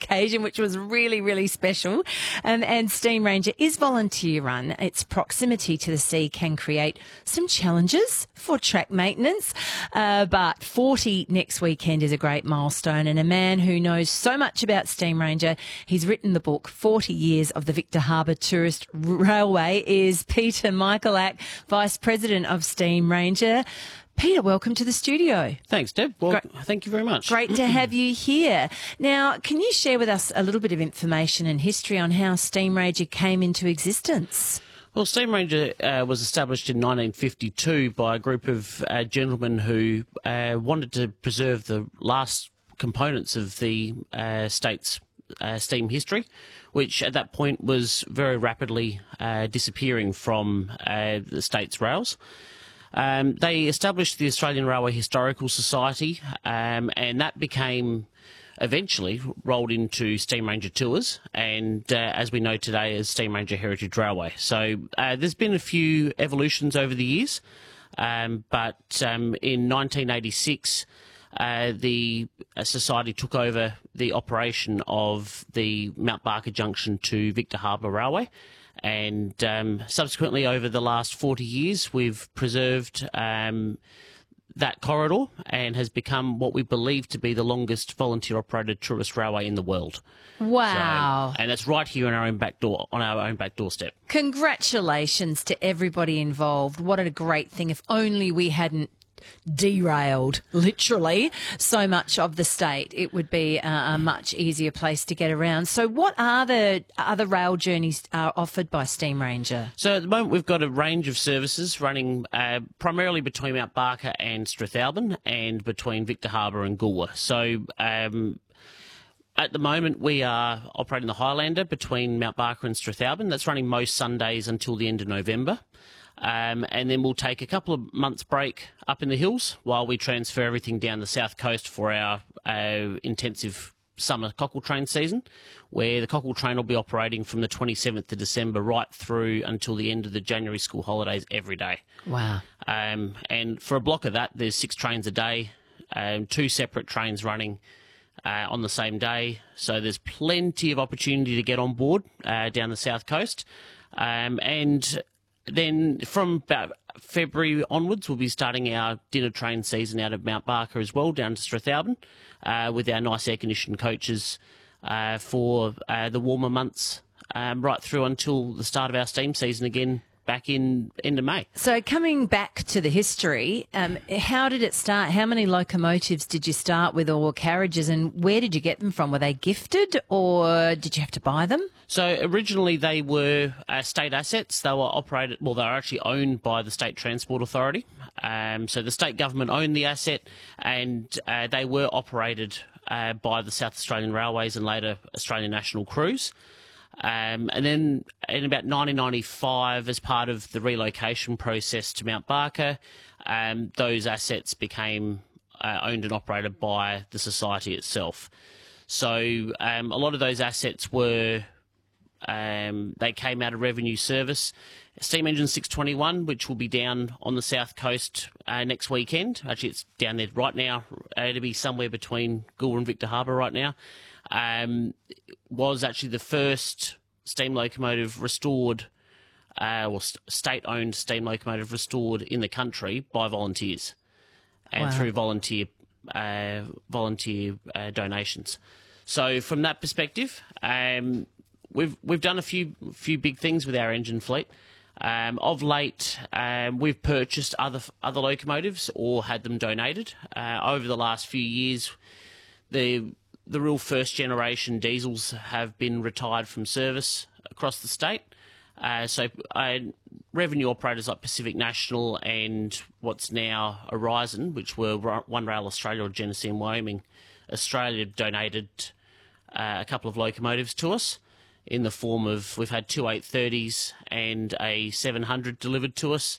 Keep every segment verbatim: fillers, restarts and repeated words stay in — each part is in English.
occasion, which was really, really special. Um, and Steam Ranger is volunteer run. Its proximity to the sea can create some challenges for track maintenance. Uh, but forty next weekend is a great milestone, and a man who knows so much about Steam Ranger, he's written the book forty years of the Victor Harbor Tourist Railway, is Peter Michaelak, Vice President of Steam Ranger. Peter, welcome to the studio. Thanks, Deb. Well, Great. Thank you very much. Great to have you here. Now, can you share with us a little bit of information and history on how Steam Ranger came into existence? Well, Steam Ranger uh, was established in nineteen fifty-two by a group of uh, gentlemen who uh, wanted to preserve the last components of the uh, state's uh, steam history, which at that point was very rapidly uh, disappearing from uh, the state's rails. Um, they established the Australian Railway Historical Society, um, and that became eventually rolled into Steam Ranger Tours, and uh, as we know today as Steam Ranger Heritage Railway. So uh, there's been a few evolutions over the years, um, but um, in nineteen eighty-six uh, the uh, society took over the operation of the Mount Barker Junction to Victor Harbor Railway, and um, subsequently over the last forty years we've preserved um, that corridor, and has become what we believe to be the longest volunteer-operated tourist railway in the world. Wow. So, and that's right here on our own back door, on our own back doorstep. Congratulations to everybody involved. What a great thing. If only we hadn't derailed, literally, so much of the state, it would be a, a much easier place to get around. So what are the other rail journeys uh, offered by Steam Ranger? So at the moment we've got a range of services running uh, primarily between Mount Barker and Strathalbyn, and between Victor Harbor and Goolwa. So um, at the moment we are operating the Highlander between Mount Barker and Strathalbyn. That's running most Sundays until the end of November. Um, and then we'll take a couple of months break up in the hills while we transfer everything down the south coast for our uh, intensive summer cockle train season, where the cockle train will be operating from the twenty-seventh of December right through until the end of the January school holidays every day. Wow. Um, and for a block of that, there's six trains a day, um, two separate trains running uh, on the same day. So there's plenty of opportunity to get on board uh, down the south coast. Um, and then from about February onwards, we'll be starting our dinner train season out of Mount Barker as well, down to Strathalbyn, uh, with our nice air-conditioned coaches uh, for uh, the warmer months, um, right through until the start of our steam season again, back in end of May. So coming back to the history, um, how did it start? How many locomotives did you start with, or carriages, and where did you get them from? Were they gifted, or did you have to buy them? So originally they were uh, state assets. They were operated, well, they were actually owned by the State Transport Authority. Um, so the state government owned the asset, and uh, they were operated uh, by the South Australian Railways and later Australian National Crews. Um, and then in about nineteen ninety-five, as part of the relocation process to Mount Barker, um, those assets became uh, owned and operated by the society itself. So um, a lot of those assets were, um, they came out of revenue service. Steam Engine six twenty-one, which will be down on the south coast uh, next weekend. Actually, it's down there right now. Uh, it'll be somewhere between Goolwa and Victor Harbor right now. Um, was actually the first steam locomotive restored, uh, or st- state-owned steam locomotive restored in the country by volunteers, and Wow. through volunteer uh, volunteer uh, donations. So from that perspective, um, we've we've done a few few big things with our engine fleet. Um, of late, um, we've purchased other other locomotives or had them donated. Uh, over the last few years, the the real first generation diesels have been retired from service across the state. Uh, so uh, revenue operators like Pacific National and what's now Horizon, which were One Rail Australia or Genesee and Wyoming Australia, donated uh, a couple of locomotives to us in the form of, we've had two eight thirties and a seven hundred delivered to us,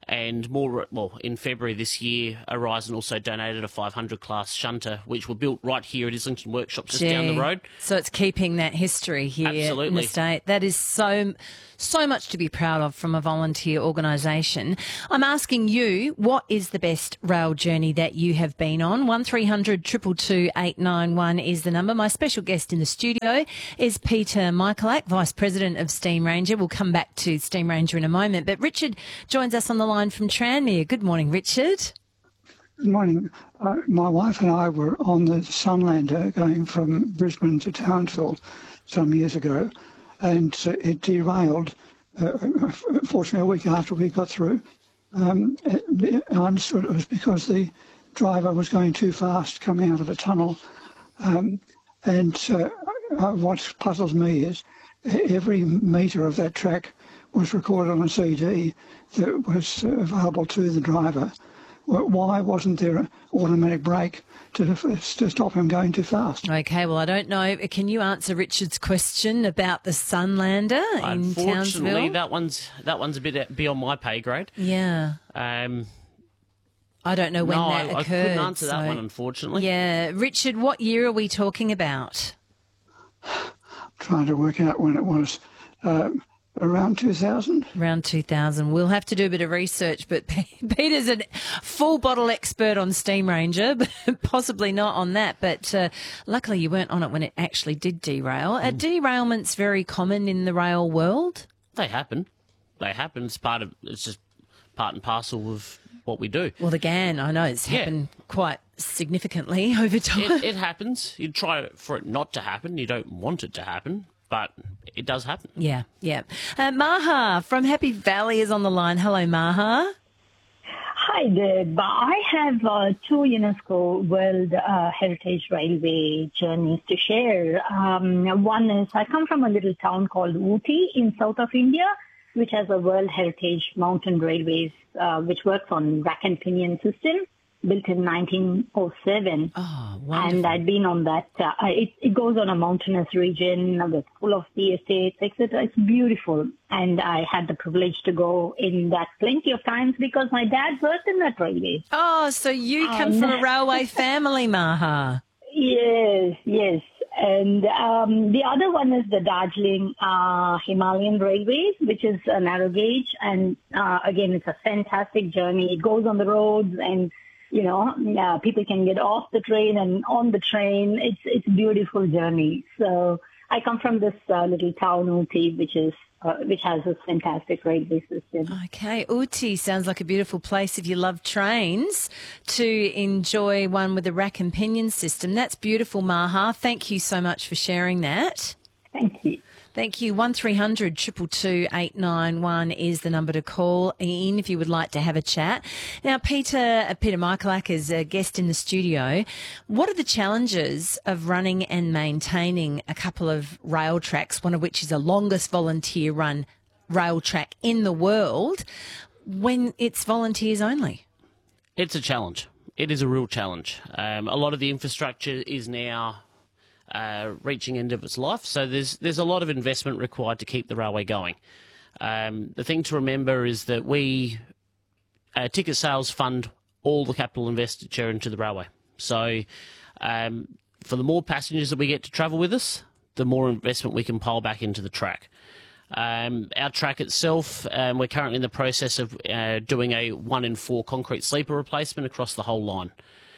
And more, well, in February this year, Horizon also donated a five hundred class shunter, which were built right here at Islington Workshop, just Gee. down the road. So it's keeping that history here Absolutely. in the state. That is so, so much to be proud of from a volunteer organisation. I'm asking you, what is the best rail journey that you have been on? one three hundred two two two eight nine one is the number. My special guest in the studio is Peter Michalak, Vice President of Steam Ranger. We'll come back to Steam Ranger in a moment. But Richard joins us on the line from Tranmere. Good morning, Richard. Good morning. Uh, my wife and I were on the Sunlander going from Brisbane to Townsville some years ago, and uh, it derailed, uh, fortunately, a week after we got through. Um, it, I understood it was because the driver was going too fast coming out of a tunnel. Um, and uh, what puzzles me is every metre of that track was recorded on a C D that was available to the driver. Why wasn't there an automatic brake to, to stop him going too fast? Okay, well, I don't know. Can you answer Richard's question about the Sunlander in Townsville? Unfortunately, that one's that one's a bit beyond my pay grade. Yeah. Um, I don't know when no, that I, occurred. I couldn't answer that so- one, unfortunately. Yeah. Richard, what year are we talking about? Trying to work out when it was. Um, Around two thousand? Around two thousand. We'll have to do a bit of research, but Peter's a full bottle expert on Steam Ranger, but possibly not on that. But uh, luckily you weren't on it when it actually did derail. Are derailments very common in the rail world? They happen. They happen. It's part of. It's just part and parcel of what we do. Well, again, I know it's Yeah. happened quite significantly over time. It, it happens. You try for it not to happen. You don't want it to happen, but it does happen. Yeah, yeah. Uh, Maha from Happy Valley is on the line. Hello, Maha. Hi, Deb. I have uh, two UNESCO World uh, Heritage Railway journeys to share. Um, one is I come from a little town called Ooty in south of India, which has a World Heritage Mountain Railways, uh, which works on rack and pinion system, built in nineteen oh seven. Oh, wonderful. And I'd been on that. Uh, it, it goes on a mountainous region with full of tea estates, et cetera. It's beautiful. And I had the privilege to go in that plenty of times because my dad worked in that railway. Oh, so you come Um, from a railway family, Maha. Yes, yes. And um, the other one is the Darjeeling uh, Himalayan Railways, which is a narrow gauge. And uh, again, it's a fantastic journey. It goes on the roads and you know, uh, people can get off the train and on the train. It's it's a beautiful journey. So I come from this uh, little town, Ooty, which is uh, which has a fantastic railway system. Okay, Ooty sounds like a beautiful place if you love trains to enjoy one with a rack and pinion system. That's beautiful, Maha. Thank you so much for sharing that. Thank you. Thank you. one three hundred two two two eight nine one is the number to call in if you would like to have a chat. Now, Peter, uh, Peter Michalak is a guest in the studio. What are the challenges of running and maintaining a couple of rail tracks, one of which is the longest volunteer run rail track in the world, when it's volunteers only? It's a challenge. It is a real challenge. Um, a lot of the infrastructure is now Uh, reaching end of its life, so there's there's a lot of investment required to keep the railway going. Um, the thing to remember is that we uh, ticket sales fund all the capital investiture into the railway. So um, for the more passengers that we get to travel with us, the more investment we can pile back into the track. Um, our track itself, um, we're currently in the process of uh, doing a one in four concrete sleeper replacement across the whole line.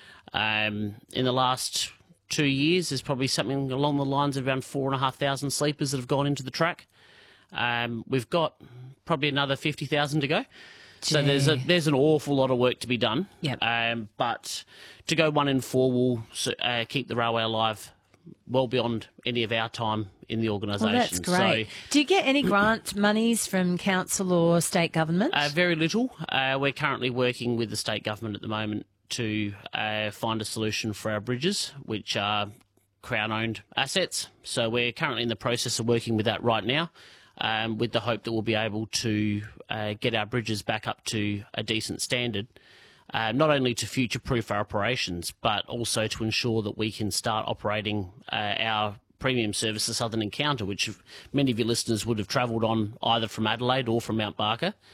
Um, in the last two years, there's probably something along the lines of around four and a half thousand sleepers that have gone into the track. Um, we've got probably another fifty thousand to go. So there's a, there's an awful lot of work to be done. Yep. Um, but to go one in four will uh, keep the railway alive well beyond any of our time in the organisation. Well, that's great. So, Do you get any grant monies from council or state government? uh, very little. Uh, we're currently working with the state government at the moment to uh, find a solution for our bridges, which are Crown-owned assets. So we're currently in the process of working with that right now, um, with the hope that we'll be able to uh, get our bridges back up to a decent standard, uh, not only to future-proof our operations, but also to ensure that we can start operating uh, our premium service, the Southern Encounter, which many of your listeners would have travelled on either from Adelaide or from Mount Barker.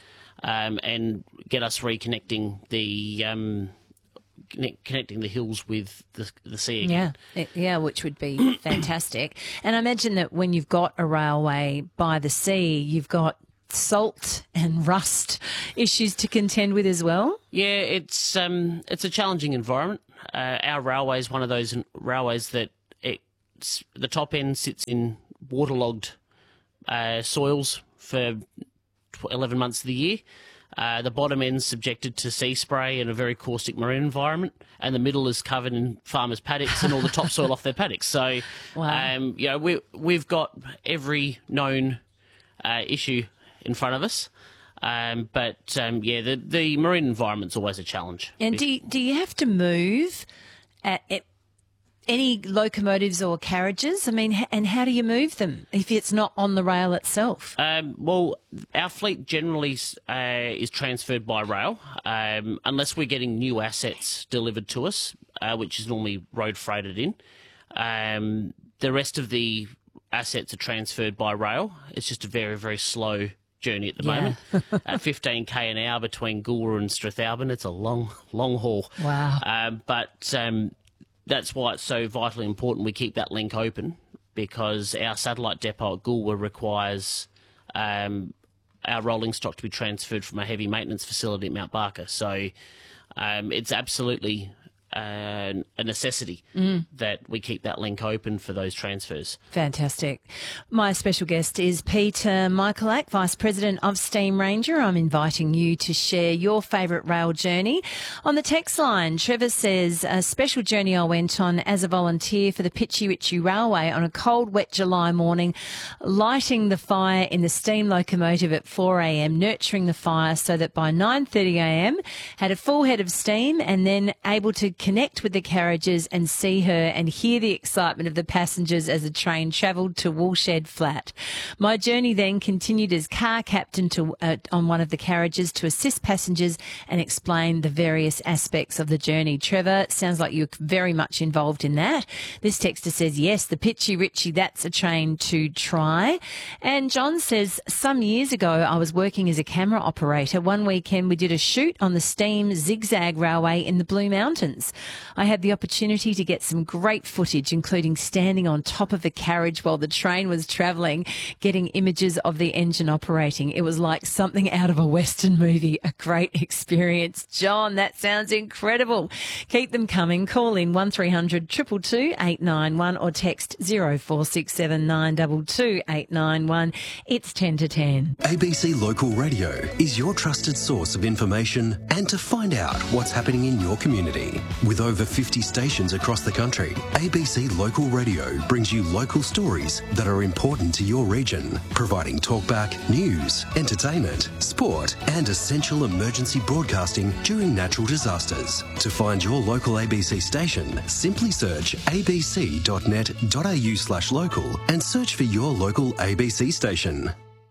um, and get us reconnecting the um, connect, connecting the hills with the, the sea again. Yeah, it- yeah, which would be fantastic. And I imagine that when you've got a railway by the sea, you've got salt and rust issues to contend with as well. Yeah, it's um, it's a challenging environment. Uh, our railway is one of those railways that it's, the top end sits in waterlogged uh, soils for eleven months of the year. Uh, the bottom end's subjected to sea spray in a very caustic marine environment, and the middle is covered in farmers' paddocks and all the topsoil off their paddocks. So, Wow. um, you know, we, we've got every known uh, issue in front of us. Um, but, um, yeah, the, the marine environment's always a challenge. And do you, do you have to move at, at any locomotives or carriages? I mean, h- and how do you move them if it's not on the rail itself? Um, well, our fleet generally uh, is transferred by rail, um, unless we're getting new assets delivered to us, uh, which is normally road freighted in. Um, the rest of the assets are transferred by rail. It's just a very, very slow journey at the Yeah. moment. At fifteen k an hour between Goolwa and Strathalbyn, it's a long, long haul. Wow. Um, but um, that's why it's so vitally important we keep that link open, because our satellite depot at Goolwa requires um, our rolling stock to be transferred from a heavy maintenance facility at Mount Barker. So um, it's absolutely uh, a necessity Mm. that we keep that link open for those transfers. Fantastic. My special guest is Peter Michalak, Vice President of Steam Ranger. I'm inviting you to share your favourite rail journey. On the text line, Trevor says, a special journey I went on as a volunteer for the Pitchy Ritchie Railway on a cold, wet July morning, lighting the fire in the steam locomotive at four a m, nurturing the fire so that by nine thirty a m had a full head of steam, and then able to connect with the carriages and see her and hear the excitement of the passengers as the train travelled to Woolshed Flat. My journey then continued as car captain to, uh, on one of the carriages to assist passengers and explain the various aspects of the journey. Trevor, sounds like you're very much involved in that. This texter says, yes, the Pitchy Ritchie, that's a train to try. And John says, some years ago I was working as a camera operator. One weekend we did a shoot on the steam zigzag railway in the Blue Mountains. I had the opportunity to get some great footage, including standing on top of a carriage while the train was travelling, getting images of the engine operating. It was like something out of a Western movie. A great experience. John, that sounds incredible. Keep them coming. Call in one three hundred two two two eight nine one or text zero four six seven nine two two eight nine one. It's ten to ten. A B C Local Radio is your trusted source of information and to find out what's happening in your community. With over fifty stations across the country, A B C Local Radio brings you local stories that are important to your region, providing talkback, news, entertainment, sport and essential emergency broadcasting during natural disasters. To find your local A B C station, simply search abc dot net dot a u slash local and search for your local A B C station.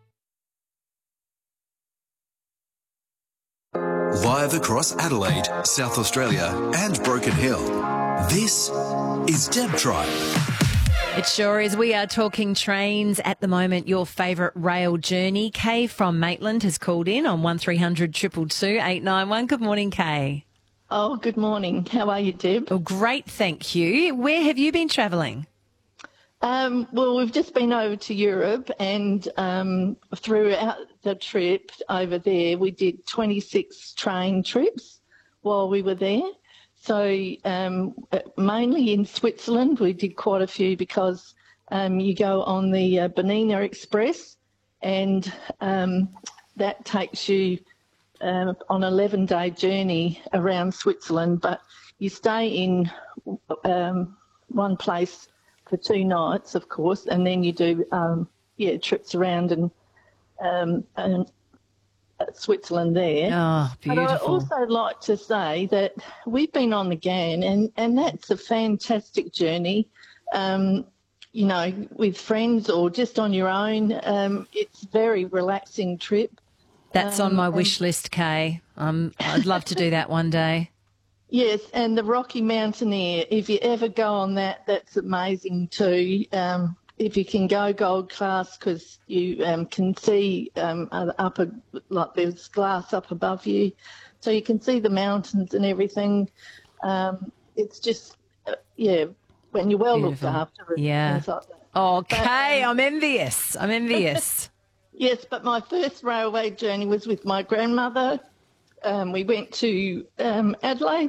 Live across Adelaide, South Australia and Broken Hill, this is Deb Tribe. It sure is. We are talking trains at the moment, your favourite rail journey. Kay from Maitland has called in on one three hundred two two two eight nine one. Good morning, Kay. Oh, good morning. How are you, Deb? Well, great, thank you. Where have you been travelling? Um, well, we've just been over to Europe, and um, throughout the trip over there, we did twenty-six train trips while we were there. So um, mainly in Switzerland, we did quite a few because um, you go on the uh, Bernina Express, and um, that takes you um, on an eleven-day journey around Switzerland, but you stay in um, one place for two nights, of course, and then you do, um, yeah, trips around and, um, and Switzerland there. Oh, beautiful. But I also like to say that we've been on the Ghan, and, and that's a fantastic journey, um, you know, with friends or just on your own. Um, it's a very relaxing trip. That's um, on my wish list, Kay. Um, I'd love to do that one day. Yes, and the Rocky Mountaineer, if you ever go on that, that's amazing too. Um, if you can go gold class, because you um, can see um, up a, like there's glass up above you, so you can see the mountains and everything. Um, it's just uh, yeah, when you're well Beautiful. looked after. And Yeah. things like that. Okay, But, um, I'm envious. I'm envious. Yes, but my first railway journey was with my grandmother. Um, we went to um, Adelaide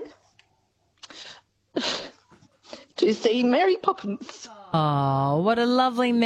to see Mary Poppins. Oh, what a lovely